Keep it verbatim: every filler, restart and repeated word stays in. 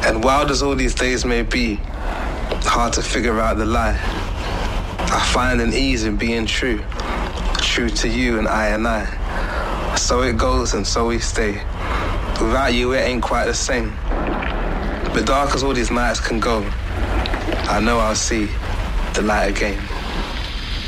And wild as all these days may be, hard to figure out the lie, I find an ease in being true, true to you and I and I. So it goes and so we stay. Without you it ain't quite the same. But dark as all these nights can go, I know I'll see the light again.